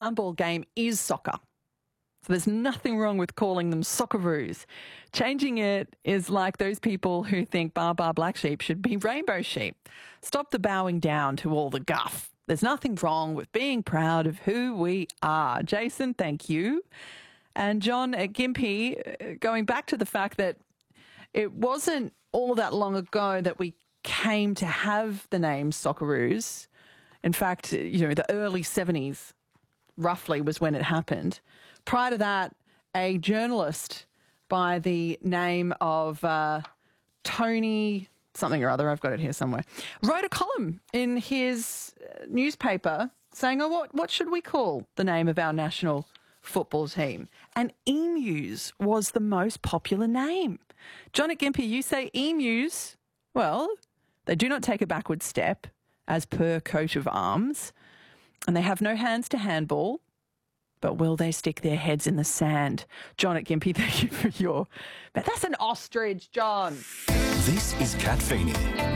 handball game is soccer. So there's nothing wrong with calling them Socceroos. Changing it is like those people who think Baa black sheep should be rainbow sheep. Stop the bowing down to all the guff. There's nothing wrong with being proud of who we are. Jason, thank you. And John at Gympie, going back to the fact that it wasn't all that long ago that we came to have the name Socceroos. In fact, the early 70s roughly was when it happened. Prior to that, a journalist by the name of Tony something or other, I've got it here somewhere, wrote a column in his newspaper saying, what should we call the name of our national football team? And Emus was the most popular name. John at Gympie, you say Emus, well, they do not take a backward step as per coat of arms, and they have no hands to handball. But will they stick their heads in the sand? John at Gympie, thank you for your... But that's an ostrich, John. This is Kat Feeney.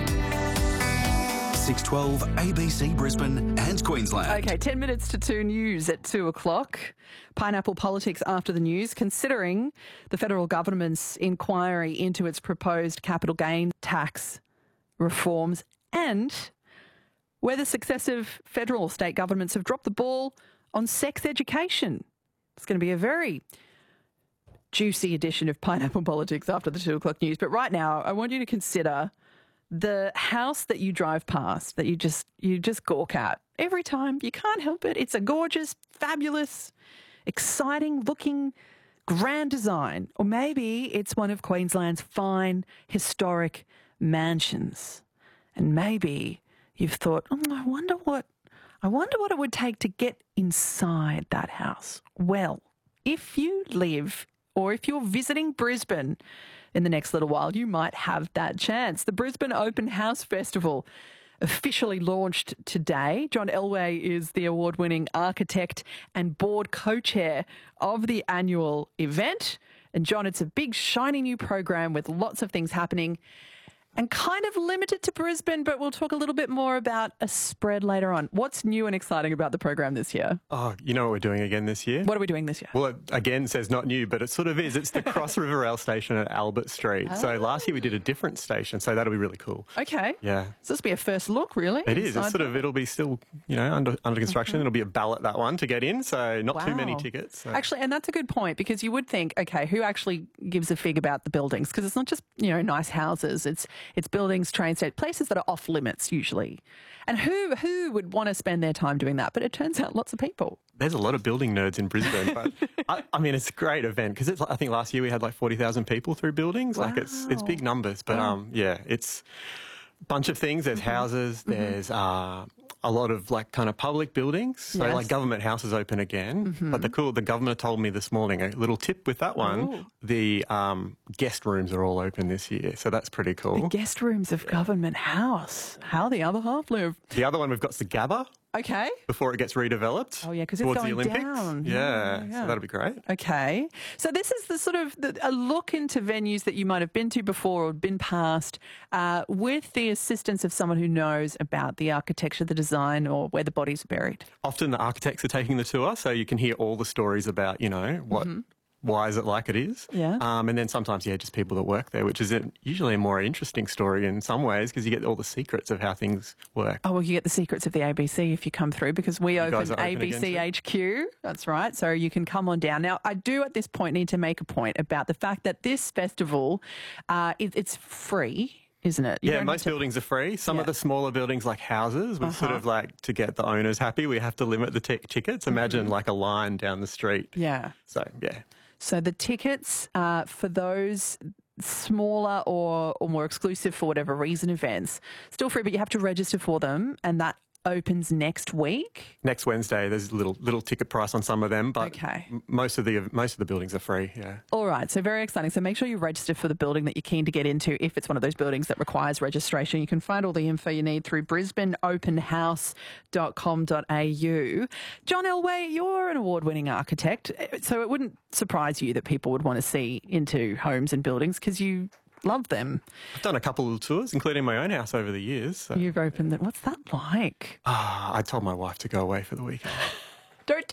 612 ABC Brisbane and Queensland. Okay, 10 minutes to 2 news at 2 o'clock. Pineapple politics after the news, considering the federal government's inquiry into its proposed capital gain tax reforms and whether successive federal or state governments have dropped the ball on sex education. It's going to be a very juicy edition of Pineapple Politics after the 2 o'clock news. But right now, I want you to consider the house that you drive past, that you just gawk at every time. You can't help it. It's a gorgeous, fabulous, exciting-looking, grand design. Or maybe it's one of Queensland's fine, historic mansions. And maybe you've thought, I wonder what it would take to get inside that house. Well, if you live or if you're visiting Brisbane in the next little while, you might have that chance. The Brisbane Open House Festival officially launched today. John Elway is the award-winning architect and board co-chair of the annual event. And John, it's a big, shiny new program with lots of things happening and kind of limited to Brisbane, but we'll talk a little bit more about a spread later on. What's new and exciting about the program this year? Oh, you know what we're doing again this year? What are we doing this year? Well, it again says not new, but it sort of is. It's the Cross River Rail Station at Albert Street. Oh. So last year we did a different station, so that'll be really cool. Okay. Yeah. So this will be a first look, really? It is. It'll be still, under construction. It'll be a ballot, that one, to get in, so not too many tickets. So. Actually, and that's a good point, because you would think, okay, who actually gives a fig about the buildings? Because it's not just, nice houses. It's buildings, train state, places that are off limits usually. And who would want to spend their time doing that? But it turns out lots of people. There's a lot of building nerds in Brisbane, but I mean, it's a great event because I think last year we had like 40,000 people through buildings. Wow. Like it's big numbers, but it's a bunch of things. There's houses, there's a lot of like kind of public buildings. So like government houses open again. But the governor told me this morning, a little tip with that one, the guest rooms are all open this year. So that's pretty cool. The guest rooms of Government House. How the other half live. The other one, we've got the Gabba. Okay. Before it gets redeveloped. Oh, yeah, because it's towards going the Olympics. down. Yeah, so that'll be great. Okay. So this is the sort of a look into venues that you might have been to before or been past with the assistance of someone who knows about the architecture, the design, or where the bodies are buried. Often the architects are taking the tour, so you can hear all the stories about, why is it like it is? Yeah. And then sometimes, just people that work there, which is usually a more interesting story in some ways because you get all the secrets of how things work. Oh, well, you get the secrets of the ABC if you come through because we open ABC HQ. That's right. So you can come on down. Now, I do at this point need to make a point about the fact that this festival, it's free, isn't it? Most buildings are free. Some of the smaller buildings like houses, we sort of like to get the owners happy, we have to limit the tickets. Imagine like a line down the street. Yeah. So, yeah. So the tickets for those smaller or more exclusive for whatever reason events, still free, but you have to register for them, and that opens next week. Next Wednesday, there's a little ticket price on some of them, but most of the buildings are free. Yeah. All right, so very exciting. So make sure you register for the building that you're keen to get into. If it's one of those buildings that requires registration, you can find all the info you need through brisbaneopenhouse.com.au. John Elway, you're an award-winning architect, so it wouldn't surprise you that people would want to see into homes and buildings because you love them. I've done a couple of tours, including my own house over the years. So. You've opened them. What's that like? I told my wife to go away for the weekend. Don't